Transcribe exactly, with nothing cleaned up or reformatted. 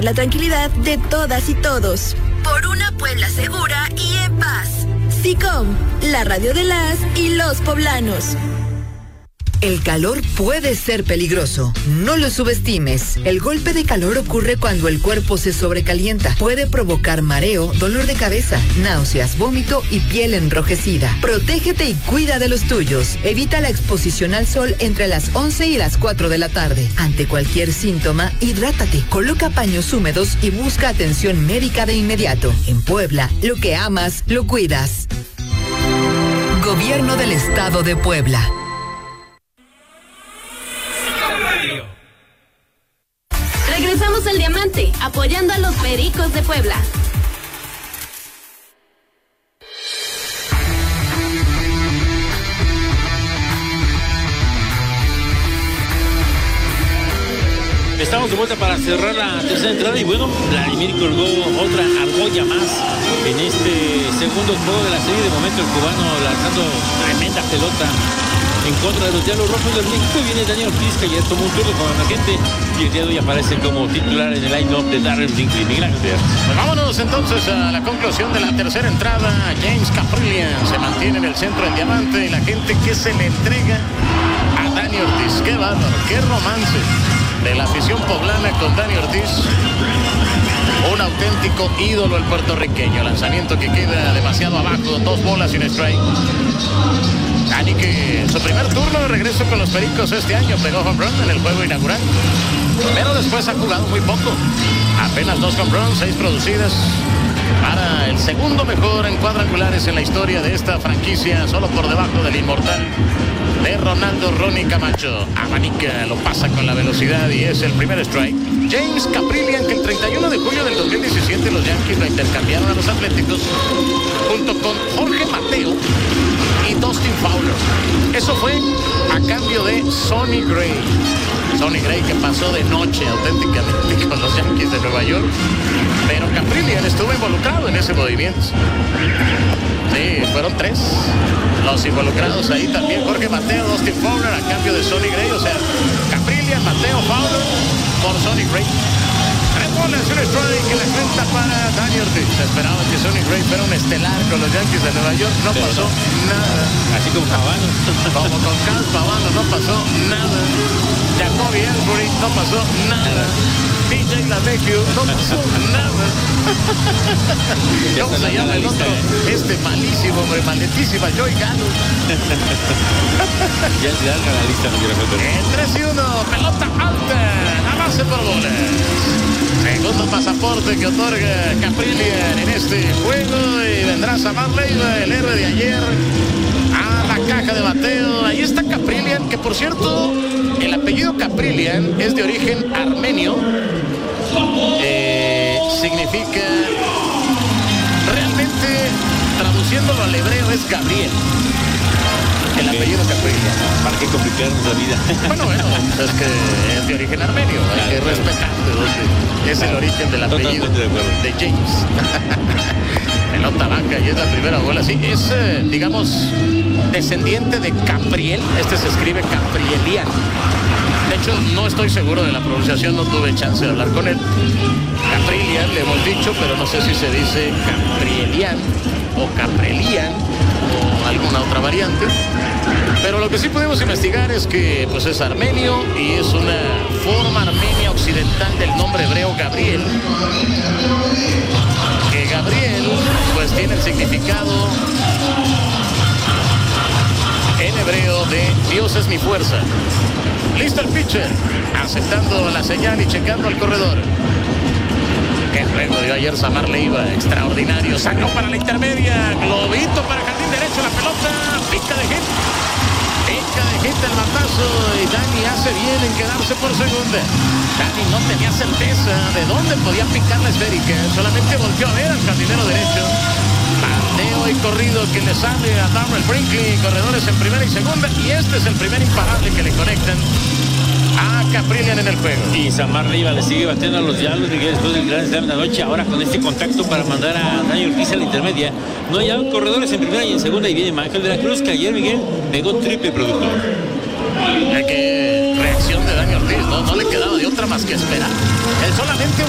La tranquilidad de todas y todos. Por una Puebla segura y en paz. SICOM, la radio de las y los poblanos. El calor puede ser peligroso. No lo subestimes. El golpe de calor ocurre cuando el cuerpo se sobrecalienta. Puede provocar mareo, dolor de cabeza, náuseas, vómito y piel enrojecida. Protégete y cuida de los tuyos. Evita la exposición al sol entre las once y las cuatro de la tarde. Ante cualquier síntoma, hidrátate. Coloca paños húmedos y busca atención médica de inmediato. En Puebla, lo que amas, lo cuidas. Gobierno del Estado de Puebla. Regresamos al Diamante, apoyando a los Pericos de Puebla. Estamos de vuelta para cerrar la tercera entrada y bueno, Vladimir colgó otra argolla más en este segundo juego de la serie. De momento el cubano lanzando tremenda pelota en contra de los Diablos Rojos del México. Viene Daniel Ortiz, que ya tomó un turno como emergente y el día de hoy aparece como titular en el line-up de Darrell Dinkley. Miguel Ángel. Pues vámonos entonces a la conclusión de la tercera entrada. James Kaprielian se mantiene en el centro del Diamante y la gente que se le entrega a Dani Ortiz. Qué bárbaro, qué romance de la afición poblana con Dani Ortiz. Un auténtico ídolo el puertorriqueño. Lanzamiento que queda demasiado abajo, dos bolas sin strike. Dani, que su primer turno de regreso con los Pericos este año, pegó home run en el juego inaugural, pero después ha jugado muy poco, apenas dos home runs, seis producidas, para el segundo mejor en cuadrangulares en la historia de esta franquicia, solo por debajo del inmortal de Ronaldo Ronnie Camacho. Abanica, lo pasa con la velocidad y es el primer strike. James Kaprielian, que el treinta y uno de julio del dos mil diecisiete los Yankees lo intercambiaron a los Atléticos junto con Jorge Mateo y Dustin Fowler. Eso fue a cambio de Sonny Gray. Sonny Gray, que pasó de noche auténticamente con los Yankees de Nueva York, pero Kaprielian estuvo involucrado en ese movimiento. Sí, fueron tres los involucrados ahí también. Jorge Mateo, Dustin Fowler a cambio de Sonny Gray. O sea, Kaprielian, Mateo, Fowler por Sonny Gray. Tres bolas, un strike en la cuenta para Dani Ortiz. Se esperaba que Sonny Gray fuera un estelar con los Yankees de Nueva York. No Pero pasó no. nada. Así como Pavano. Como con Carl Pavano, no pasó nada. Jacoby Ellsbury, no pasó nada. P J LeMahieu, no pasó nada. ¿Cómo se llama el otro? Este malísimo, hombre, maletísima, Joey Gallo. Ya se larga la lista, no quiero meter. En tres y uno, pelota alta, avance por bolas. Segundo pasaporte que otorga Kaprielian en este juego y vendrá Samar Leiva, el héroe de ayer, a la caja de bateo. Ahí está Kaprielian, que por cierto, el apellido Kaprielian es de origen armenio. Eh, significa, realmente, traduciéndolo al hebreo, es Gabriel. El Okay. apellido Kaprielian. ¿Para qué complicarnos la vida? Bueno, bueno, es que es de origen armenio, hay Claro, que claro. respetar de dónde es Claro. el origen del apellido Totalmente de acuerdo. de James. Pelota vaca y es la primera bola, sí, es, eh, digamos, descendiente de Capriel. Este se escribe Kaprielian. De hecho, no estoy seguro de la pronunciación, no tuve chance de hablar con él. Kaprielian, le hemos dicho, pero no sé si se dice Kaprielian o Kaprelian o alguna otra variante. Pero lo que sí podemos investigar es que pues es armenio y es una forma armenia occidental del nombre hebreo Gabriel. Que Gabriel pues tiene el significado en hebreo de Dios es mi fuerza. Listo el pitcher, aceptando la señal y checando al corredor. Qué juego dio ayer Samar Leiva, extraordinario. Sacó para la intermedia, globito para el jardín derecho, la pelota, pica de hit. Pica de hit el matazo y Dani hace bien en quedarse por segunda. Dani no tenía certeza de dónde podía picar la esférica, solamente volteó a ver al jardinero derecho. Bateo y corrido que le sale a Darrell Brinkley, corredores en primera y segunda, y este es el primer imparable que le conectan a Kaprielian en el juego. Y Samar Leiva le sigue batiendo a los Diablos, Miguel, después del gran slam de la noche. Ahora con este contacto para mandar a Dani Ortiz a la intermedia. No hay aún corredores en primera y en segunda, y viene Ángel de la Cruz, que ayer, Miguel, pegó triple productor. Qué reacción de Dani Ortiz, ¿no? No le quedaba de otra más que esperar. Él solamente